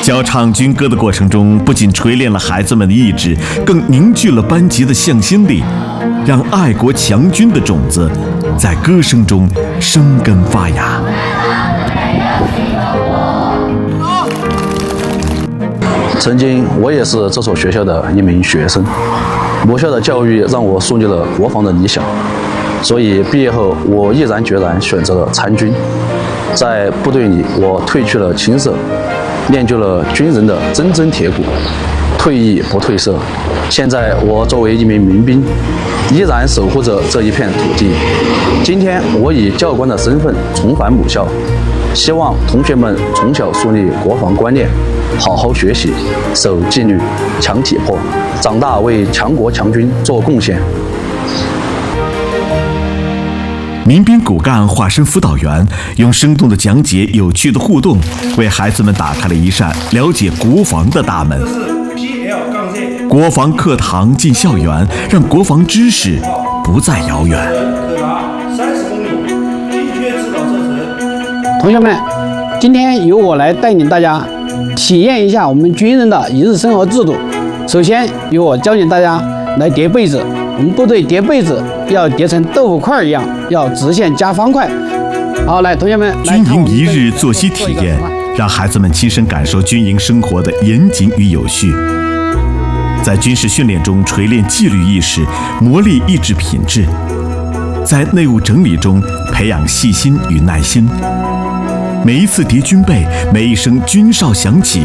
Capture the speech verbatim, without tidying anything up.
教唱军歌的过程中，不仅锤炼了孩子们的意志，更凝聚了班级的向心力，让爱国强军的种子在歌声中生根发芽。 曾经我也是这所学校的一名学生，母校的教育让我树立了国防的理想，所以毕业后我毅然决然选择了参军。在部队里，我褪去了青涩，练就了军人的铮铮铁骨，退役不褪色。现在我作为一名民兵，依然守护着这一片土地。今天我以教官的身份重返母校，希望同学们从小树立国防观念，好好学习，守纪律，强体魄，长大为强国强军做贡献。 民兵骨干化身辅导员，用生动的讲解、有趣的互动，为孩子们打开了一扇了解国防的大门。国防课堂进校园，让国防知识不再遥远。 可达三十公里，精确指导射程。 同学们，今天由我来带领大家体验一下我们军人的一日生活制度。首先，由我教领大家来叠被子。我们部队叠被子要叠成豆腐块一样，要直线加方块。好，来，同学们， 军营一日作息体验，让孩子们亲身感受军营生活的严谨与有序。在军事训练中锤炼纪律意识，磨砺意志品质；在内务整理中培养细心与耐心。每一次叠军被，每一声军哨响起，